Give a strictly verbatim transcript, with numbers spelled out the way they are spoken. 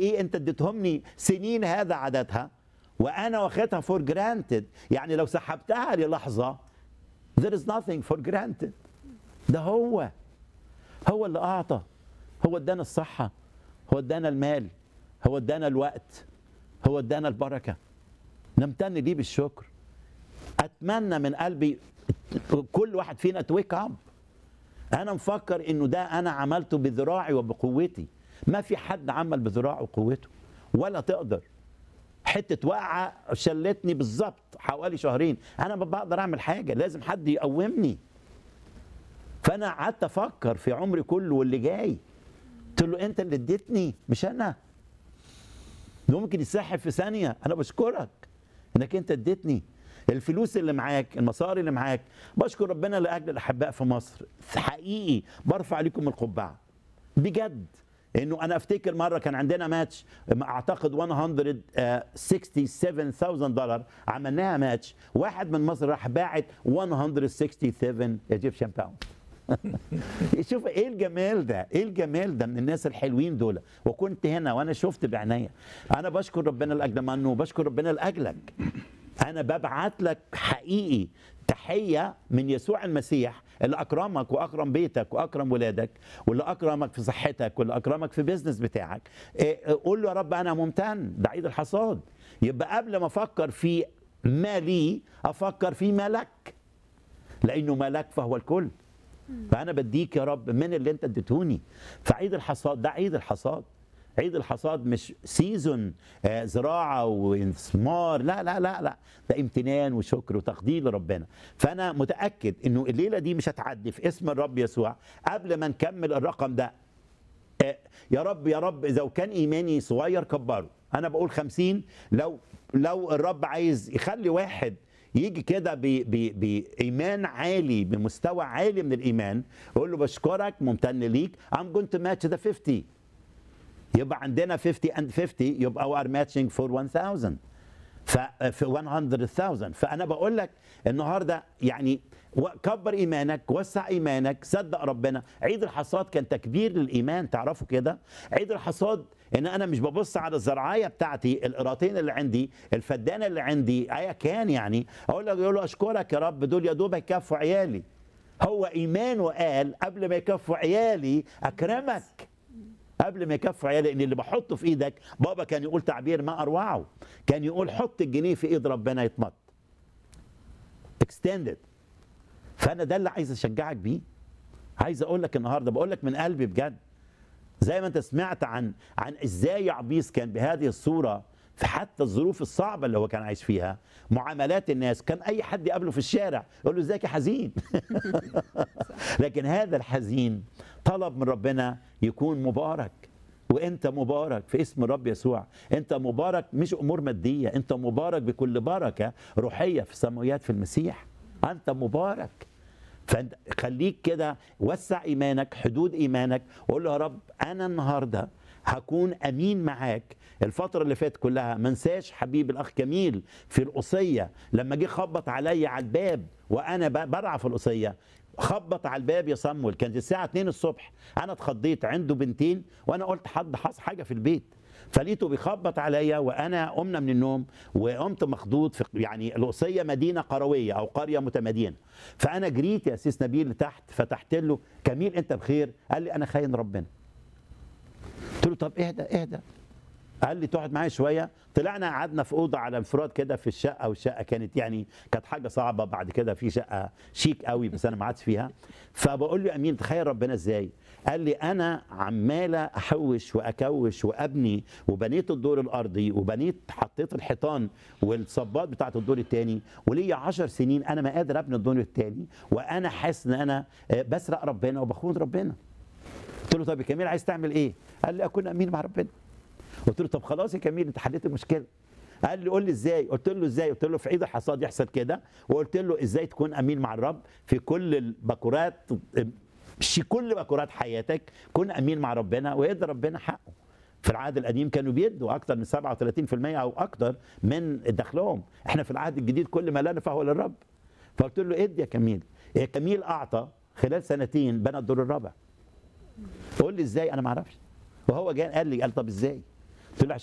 ايه انت اديتهمني سنين هذا عددها وانا واخدها فور جرانتد. يعني لو سحبتها للحظه there is nothing for granted. ده هو هو اللي اعطى، هو ادانا الصحه، هو ادانا المال، هو ادانا الوقت، هو ادانا البركه. نمتن ليه بالشكر. اتمنى من قلبي كل واحد فينا تويك اب. انا مفكر انه ده انا عملته بذراعي وبقوتي. ما في حد عمل بذراعه وقوته ولا تقدر. حته وقعه شلتني بالظبط حوالي شهرين، انا ما بقدر اعمل حاجه، لازم حد يقومني. فانا قعدت افكر في عمري كله واللي جاي، قلت له انت اللي اديتني مش انا. ده ممكن يسحب في ثانيه. انا بشكرك انك انت اديتني الفلوس اللي معاك، المصاري اللي معاك. بشكر ربنا لاجل الاحباء في مصر. حقيقي برفع عليكم القبعه بجد. انه انا افتكر مره كان عندنا ماتش اعتقد مية وستة وستين ألف دولار عملناها ماتش، واحد من مصر راح باعت مية وستة وستين ايجيبشن باوند. شوف ايه الجمال ده، ايه الجمال ده من الناس الحلوين دول. وكنت هنا وانا شفت بعينيا. انا بشكر ربنا لاجل منه وبشكر ربنا لاجلك. انا ببعت لك حقيقي تحيه من يسوع المسيح اللي اكرمك واكرم بيتك واكرم ولادك واللي اكرمك في صحتك واللي اكرمك في بيزنس بتاعك. قول له يا رب انا ممتن، ده عيد الحصاد. يبقى قبل ما افكر في ما لي افكر في ما لك، لانه ما لك فهو الكل. فانا بديك يا رب من اللي انت اديتوني. فعيد الحصاد ده عيد الحصاد. عيد الحصاد مش سيزون آه زراعه واستثمار، لا لا لا لا، ده امتنان وشكر وتقدير لربنا. فانا متاكد انه الليله دي مش هتعدي في اسم الرب يسوع قبل ما نكمل الرقم ده. آه يا رب يا رب اذا كان ايماني صغير كبره. انا بقول خمسين. لو لو الرب عايز يخلي واحد يجي كده بإيمان عالي، بمستوى عالي من الإيمان، يقول له بشكرك ممتن ليك I'm going to match the fifty. يبقى عندنا fifty and fifty، يبقى we are matching for one thousand، في one hundred thousand. فأنا بقول لك النهاردة يعني كبر إيمانك، وسع إيمانك، صدق ربنا. عيد الحصاد كان تكبير للإيمان، تعرفوا كده. عيد الحصاد ان انا مش ببص على الزرعايه بتاعتي، القراطين اللي عندي، الفدانه اللي عندي، ايا كان يعني، اقول له يقول له اشكرك يا رب دول يا دوب يكفوا عيالي. هو ايمانه قال قبل ما يكفوا عيالي اكرمك، قبل ما يكفوا عيالي. ان اللي بحطه في ايدك، بابا كان يقول تعبير ما اروعه، كان يقول حط الجنيه في ايد ربنا يتمط اكستندد. فانا ده اللي عايز اشجعك بيه. عايز اقول لك النهارده، بقول لك من قلبي بجد، زي ما انت سمعت عن عن ازاي يعبيس كان بهذه الصوره في حتى الظروف الصعبه اللي هو كان عايش فيها، معاملات الناس، كان اي حد يقابله في الشارع يقول له ازيك يا حزين. لكن هذا الحزين طلب من ربنا يكون مبارك. وانت مبارك في اسم الرب يسوع. انت مبارك مش امور ماديه، انت مبارك بكل بركه روحيه في السماويات في المسيح. انت مبارك. فخليك كده، وسع ايمانك، حدود ايمانك، وقول له يا رب انا النهارده هكون امين معاك. الفتره اللي فاتت كلها ما انساش حبيب الاخ كميل في القصيه لما جه خبط عليا على الباب وانا برعى في القصيه. خبط على الباب يا صمويل، كانت الساعه اتنين الصبح، انا اتخضيت، عنده بنتين وانا قلت حد حصل حاجه في البيت. فلقيته بيخبط عليا وانا قمنا من النوم وقمت مخضوض. في يعني القصيه مدينه قرويه او قريه متمدينه. فانا جريت يا سيس نبيل لتحت، فتحت له كميل انت بخير؟ قال لي انا خاين ربنا. قلت له طب اهدى اهدى. قال لي تقعد معايا شويه. طلعنا قعدنا في اوضه على انفراد كده في الشقه، والشقه كانت يعني كانت حاجه صعبه. بعد كده في شقه شيك قوي بس انا ما قعدتش فيها. فبقول له امين تخيل ربنا ازاي؟ قال لي انا عماله احوش واكوش وابني، وبنيت الدور الارضي وبنيت حطيت الحيطان والصبات بتاعت الدور الثاني، وليا عشر سنين انا ما قادر ابني الدور الثاني، وانا حاسس ان انا بسرق ربنا وبخون ربنا. قلت له طب يا كميل عايز تعمل ايه؟ قال لي اكون امين مع ربنا. قلت له طب خلاص يا كميل انت حليت المشكله. قال لي قول لي ازاي؟ قلت له ازاي؟ قلت له في عيد الحصاد يحصل كده، وقلت له ازاي تكون امين مع الرب في كل البكورات، مش كل بكورات حياتك، كن امين مع ربنا ويدي ربنا حقه. في العهد القديم كانوا بيدوا اكثر من سبعة وثلاثين بالمئة او اكثر من دخلهم. احنا في العهد الجديد كل ما لنا فهو للرب. فقلت له ادي يا كميل. يا كميل اعطى خلال سنتين بنى الدور الرابع. قول لي ازاي؟ انا ما اعرفش. وهو جاي قال لي قال طب ازاي؟ قلت له عشان